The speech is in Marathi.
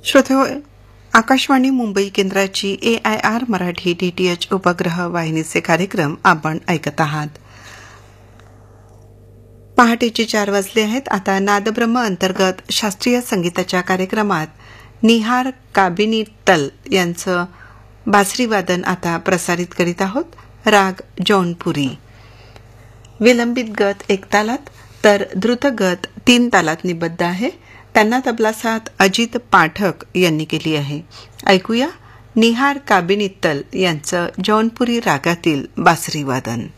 श्रोते, आकाशवाणी मुंबई केंद्राची AIR मराठी DTH उपग्रह वाहिनीचे कार्यक्रम आपण ऐकत आहात. पहाटेचे 4 वाजले आहेत. आता नादब्रह्म अंतर्गत शास्त्रीय संगीताच्या कार्यक्रमात निहार काबिनीतल यांचं बासरी वादन आता प्रसारित करीत आहोत. राग जौनपुरी. विलंबित गत 1 तालात तर द्रुत गत 3 तालात निबद्ध आहे. त्यांना तबला साथ अजित पाठक यांनी केली आहे. ऐकूया निहार काबिनीतल यांचं जौनपुरी रागातील बासरी वादन.